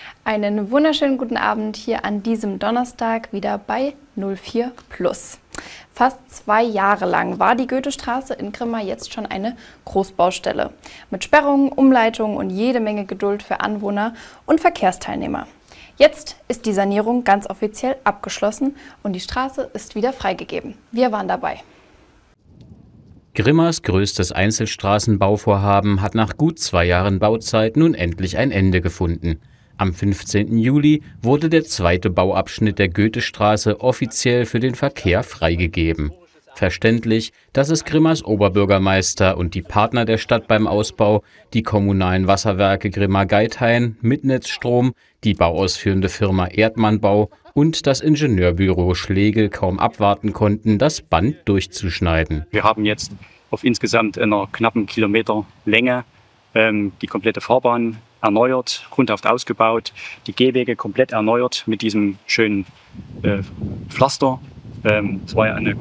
Einen wunderschönen guten Abend hier an diesem Donnerstag wieder bei 04 Plus. Fast 2 Jahre lang war die Goethestraße in Grimma jetzt schon eine Großbaustelle. Mit Sperrungen, Umleitungen und jede Menge Geduld für Anwohner und Verkehrsteilnehmer. Jetzt ist die Sanierung ganz offiziell abgeschlossen und die Straße ist wieder freigegeben. Wir waren dabei. Grimmas größtes Einzelstraßenbauvorhaben hat nach gut 2 Jahren Bauzeit nun endlich ein Ende gefunden. Am 15. Juli wurde der zweite Bauabschnitt der Goethestraße offiziell für den Verkehr freigegeben. Verständlich, dass es Grimmas Oberbürgermeister und die Partner der Stadt beim Ausbau, die kommunalen Wasserwerke Grimma-Geithain, Mitnetzstrom, die bauausführende Firma Erdmann-Bau und das Ingenieurbüro Schlegel kaum abwarten konnten, das Band durchzuschneiden. Wir haben jetzt auf insgesamt einer knappen Kilometer Länge die komplette Fahrbahn erneuert, grundhaft ausgebaut, die Gehwege komplett erneuert mit diesem schönen Pflaster. Es war ja eine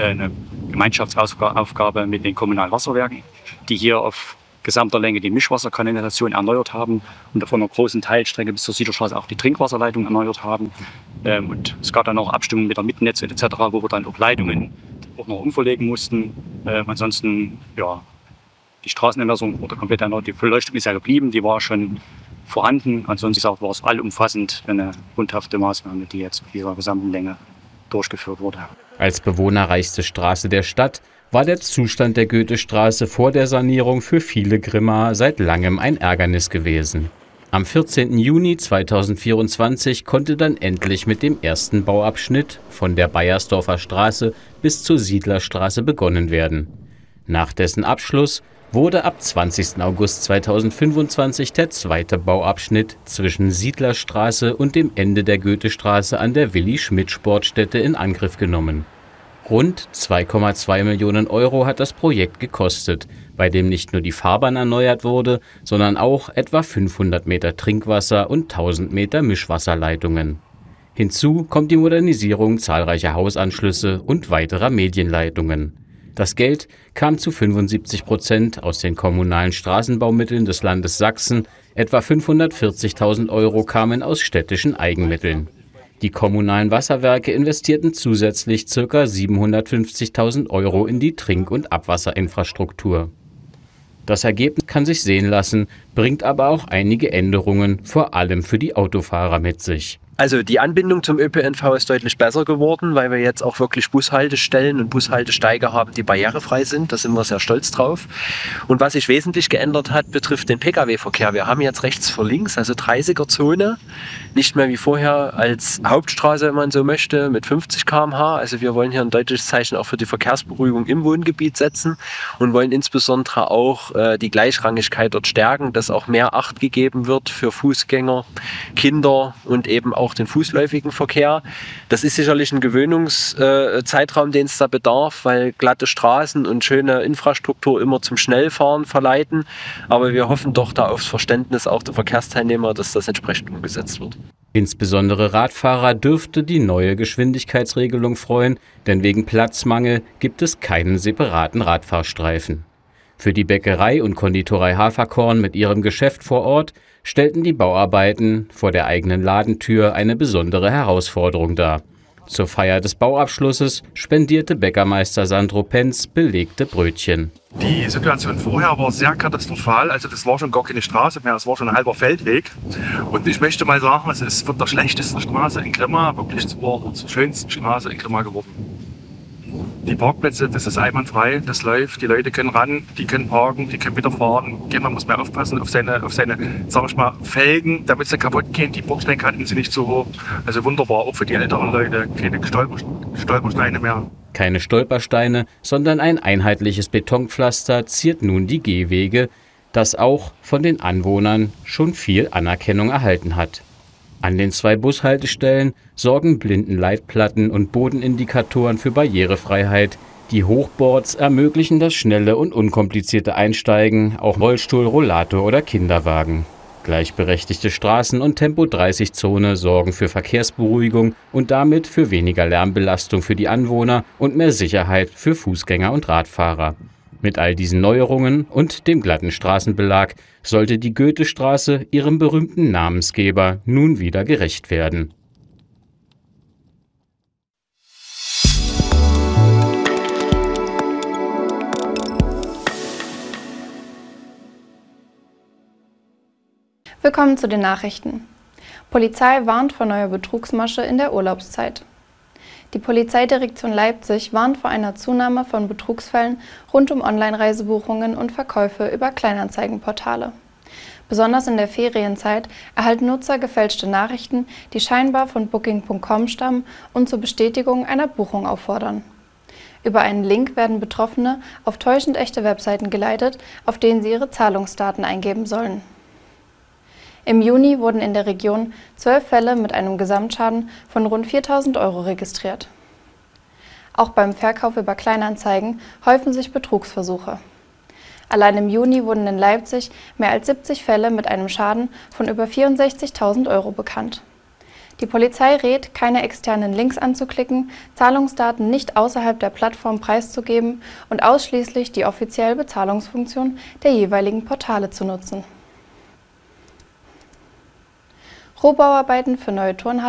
Gemeinschaftsaufgabe mit den kommunalen Wasserwerken, die hier auf gesamter Länge die Mischwasserkanalisation erneuert haben und von einer großen Teilstrecke bis zur Siederstraße auch die Trinkwasserleitung erneuert haben. Und es gab dann auch Abstimmungen mit der Mitnetz etc., wo wir dann auch Leitungen auch noch umverlegen mussten. Ansonsten, ja, die Straßenermessung wurde komplett erneuert. Die Beleuchtung ist ja geblieben, die war schon vorhanden. Ansonsten war es allumfassend eine grundhafte Maßnahme, die jetzt auf ihrer gesamten Länge durchgeführt wurde. Als bewohnerreichste Straße der Stadt war der Zustand der Goethestraße vor der Sanierung für viele Grimmer seit langem ein Ärgernis gewesen. Am 14. Juni 2024 konnte dann endlich mit dem ersten Bauabschnitt von der Bayersdorfer Straße bis zur Siedlerstraße begonnen werden. Nach dessen Abschluss wurde ab 20. August 2025 der zweite Bauabschnitt zwischen Siedlerstraße und dem Ende der Goethestraße an der Willi-Schmidt-Sportstätte in Angriff genommen. Rund 2,2 Millionen Euro hat das Projekt gekostet, bei dem nicht nur die Fahrbahn erneuert wurde, sondern auch etwa 500 Meter Trinkwasser und 1000 Meter Mischwasserleitungen. Hinzu kommt die Modernisierung zahlreicher Hausanschlüsse und weiterer Medienleitungen. Das Geld kam zu 75% aus den kommunalen Straßenbaumitteln des Landes Sachsen, etwa 540.000 Euro kamen aus städtischen Eigenmitteln. Die kommunalen Wasserwerke investierten zusätzlich ca. 750.000 Euro in die Trink- und Abwasserinfrastruktur. Das Ergebnis kann sich sehen lassen, bringt aber auch einige Änderungen, vor allem für die Autofahrer mit sich. Also die Anbindung zum ÖPNV ist deutlich besser geworden, weil wir jetzt auch wirklich Bushaltestellen und Bushaltesteige haben, die barrierefrei sind. Da sind wir sehr stolz drauf. Und was sich wesentlich geändert hat, betrifft den Pkw-Verkehr. Wir haben jetzt rechts vor links, also 30er-Zone, nicht mehr wie vorher als Hauptstraße, wenn man so möchte, mit 50 km/h. Also wir wollen hier ein deutliches Zeichen auch für die Verkehrsberuhigung im Wohngebiet setzen und wollen insbesondere auch die Gleichrangigkeit dort stärken, dass auch mehr Acht gegeben wird für Fußgänger, Kinder und eben auch den fußläufigen Verkehr. Das ist sicherlich ein Gewöhnungszeitraum, den es da bedarf, weil glatte Straßen und schöne Infrastruktur immer zum Schnellfahren verleiten. Aber wir hoffen doch da aufs Verständnis auch der Verkehrsteilnehmer, dass das entsprechend umgesetzt wird. Insbesondere Radfahrer dürfte die neue Geschwindigkeitsregelung freuen, denn wegen Platzmangel gibt es keinen separaten Radfahrstreifen. Für die Bäckerei und Konditorei Haferkorn mit ihrem Geschäft vor Ort stellten die Bauarbeiten vor der eigenen Ladentür eine besondere Herausforderung dar. Zur Feier des Bauabschlusses spendierte Bäckermeister Sandro Penz belegte Brötchen. Die Situation vorher war sehr katastrophal. Also das war schon gar keine Straße mehr, das war schon ein halber Feldweg. Und ich möchte mal sagen, es ist von der schlechtesten Straße in Grimma wirklich zur schönsten Straße in Grimma geworden. Die Parkplätze, das ist einwandfrei, das läuft, die Leute können ran, die können parken, die können wieder fahren. Man muss mehr aufpassen auf seine, sag ich mal, Felgen, damit sie kaputt gehen. Die Bordsteinkanten sind nicht so hoch. Also wunderbar, auch für die älteren Leute, keine Stolpersteine mehr. Keine Stolpersteine, sondern ein einheitliches Betonpflaster ziert nun die Gehwege, das auch von den Anwohnern schon viel Anerkennung erhalten hat. An den 2 Bushaltestellen sorgen Blindenleitplatten und Bodenindikatoren für Barrierefreiheit. Die Hochboards ermöglichen das schnelle und unkomplizierte Einsteigen, auch Rollstuhl, Rollator oder Kinderwagen. Gleichberechtigte Straßen- und Tempo-30-Zone sorgen für Verkehrsberuhigung und damit für weniger Lärmbelastung für die Anwohner und mehr Sicherheit für Fußgänger und Radfahrer. Mit all diesen Neuerungen und dem glatten Straßenbelag sollte die Goethestraße ihrem berühmten Namensgeber nun wieder gerecht werden. Willkommen zu den Nachrichten. Polizei warnt vor neuer Betrugsmasche in der Urlaubszeit. Die Polizeidirektion Leipzig warnt vor einer Zunahme von Betrugsfällen rund um Online-Reisebuchungen und Verkäufe über Kleinanzeigenportale. Besonders in der Ferienzeit erhalten Nutzer gefälschte Nachrichten, die scheinbar von Booking.com stammen und zur Bestätigung einer Buchung auffordern. Über einen Link werden Betroffene auf täuschend echte Webseiten geleitet, auf denen sie ihre Zahlungsdaten eingeben sollen. Im Juni wurden in der Region 12 Fälle mit einem Gesamtschaden von rund 4.000 € registriert. Auch beim Verkauf über Kleinanzeigen häufen sich Betrugsversuche. Allein im Juni wurden in Leipzig mehr als 70 Fälle mit einem Schaden von über 64.000 € bekannt. Die Polizei rät, keine externen Links anzuklicken, Zahlungsdaten nicht außerhalb der Plattform preiszugeben und ausschließlich die offizielle Bezahlungsfunktion der jeweiligen Portale zu nutzen. Rohbauarbeiten für neue Turnhallen